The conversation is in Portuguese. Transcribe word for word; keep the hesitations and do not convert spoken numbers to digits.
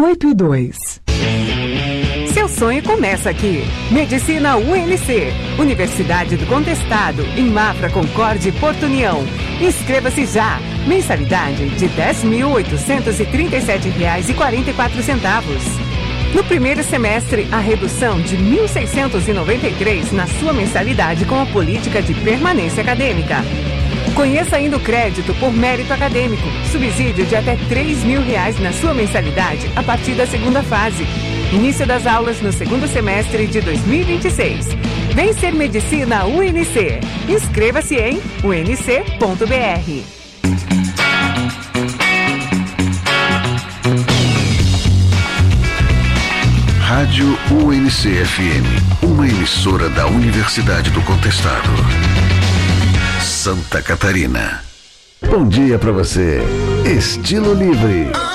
oito e dois. Seu sonho começa aqui. Medicina U N C, Universidade do Contestado, em Mafra, Concórdia e Porto União. Inscreva-se já. Mensalidade de dez mil oitocentos e trinta e sete reais e quarenta e quatro centavos. No primeiro semestre, a redução de mil seiscentos e noventa e três na sua mensalidade com a política de permanência acadêmica. Conheça ainda o crédito por mérito acadêmico, subsídio de até três mil reais na sua mensalidade a partir da segunda fase. Início das aulas no segundo semestre de dois mil e vinte e seis. Vem ser Medicina U N C. Inscreva-se em u n c ponto b r. Rádio U N C F M, uma emissora da Universidade do Contestado. Santa Catarina. Bom dia pra você. Estilo Livre.